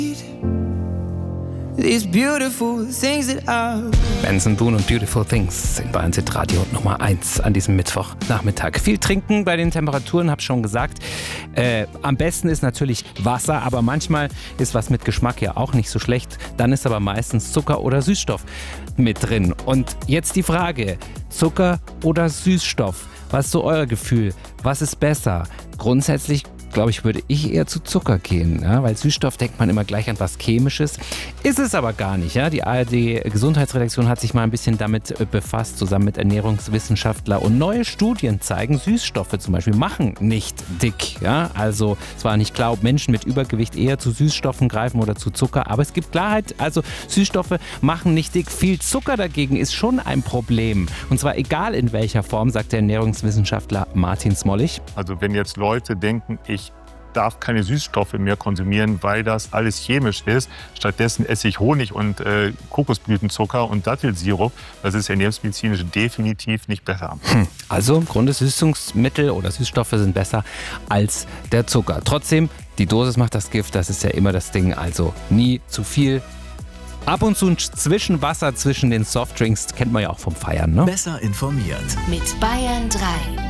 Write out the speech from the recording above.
These beautiful things that I've... Benson Boone und Beautiful Things in Bayern Hit Radio Nummer 1 an diesem Mittwochnachmittag. Viel trinken bei den Temperaturen, hab schon gesagt. Am besten ist natürlich Wasser, aber manchmal ist was mit Geschmack ja auch nicht so schlecht. Dann ist aber meistens Zucker oder Süßstoff mit drin. Und jetzt die Frage, Zucker oder Süßstoff? Was ist so euer Gefühl? Was ist besser? Grundsätzlich glaube ich, würde ich eher zu Zucker gehen, ja? Weil Süßstoff denkt man immer gleich an was Chemisches. Ist es aber gar nicht. Ja? Die ARD-Gesundheitsredaktion hat sich mal ein bisschen damit befasst, zusammen mit Ernährungswissenschaftlern. Und neue Studien zeigen, Süßstoffe zum Beispiel machen nicht dick. Ja? Also es war nicht klar, ob Menschen mit Übergewicht eher zu Süßstoffen greifen oder zu Zucker. Aber es gibt Klarheit, also Süßstoffe machen nicht dick. Viel Zucker dagegen ist schon ein Problem. Und zwar egal in welcher Form, sagt der Ernährungswissenschaftler Martin Smollig. Also wenn jetzt Leute denken, ich darf keine Süßstoffe mehr konsumieren, weil das alles chemisch ist. Stattdessen esse ich Honig und Kokosblütenzucker und Dattelsirup. Das ist ernährungsmedizinisch definitiv nicht besser. Also im Grunde Süßungsmittel oder Süßstoffe sind besser als der Zucker. Trotzdem, die Dosis macht das Gift, das ist ja immer das Ding. Also nie zu viel. Ab und zu ein Zwischenwasser zwischen den Softdrinks, kennt man ja auch vom Feiern, ne? Besser informiert Mit Bayern 3.